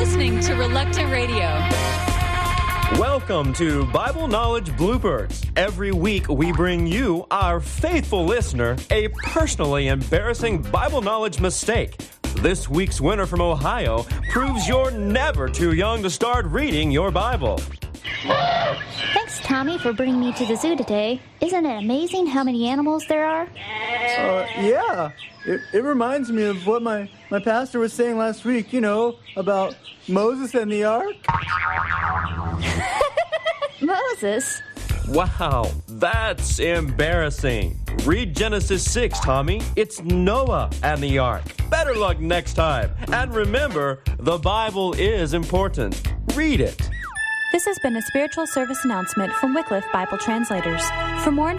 listening to Reluctant Radio. Welcome to Bible Knowledge Bloopers. Every week we bring you, our faithful listener, a personally embarrassing Bible knowledge mistake. This week's winner from Ohio proves you're never too young to start reading your Bible. Thanks, Tommy, for bringing me to the zoo today. Isn't it amazing how many animals there are? Yeah. It reminds me of what my pastor was saying last week, about Moses and the ark. Moses? Wow, that's embarrassing. Read Genesis 6, Tommy. It's Noah and the ark. Better luck next time. And remember, the Bible is important. Read it. This has been a spiritual service announcement from Wycliffe Bible Translators. For more information,